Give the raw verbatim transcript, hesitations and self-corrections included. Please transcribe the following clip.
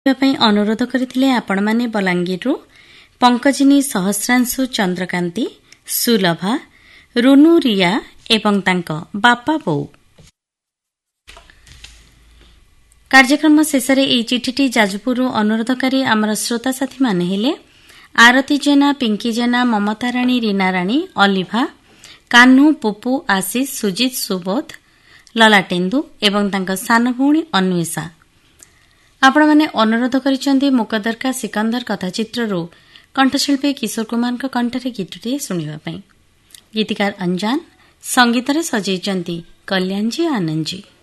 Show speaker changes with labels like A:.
A: अनुरोध करथिले आपण माने बलांगीरु पंकजिनी सहस्रांशु चंद्रकांती सुलभा रुनु रिया एवं तांको बापा बो। कार्यक्रम शेषे एई चिठीटी जाजपुर अनुरोधकारी आमर श्रोता साथी माने हेले आरती जेना, पिंकी जेना, ममता राणी, रीना राणी, अलिभा, कान्हू, पुपु, आशीष, सुजित, सुबोध, ललाटेन्दु एवं तांको सान भौणी अन्वेषा। आपण माने अनुरोध करिसेंती मुकदरका सिकंदर कथाचित्ररू कंठशिल्पी किशोर कुमार कंठरे गीतटी शुणिबा पई। गीतिकार अंजान, संगीतरे सजेइचंती कल्याणजी आनंदजी।